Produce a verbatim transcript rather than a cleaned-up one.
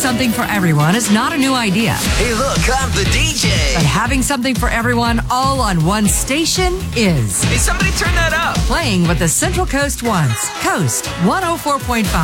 something for everyone is not a new idea. Hey, look, I'm the D J. But having something for everyone all on one station is. Hey, somebody turn that up. Playing what the Central Coast wants. Coast one oh four point five.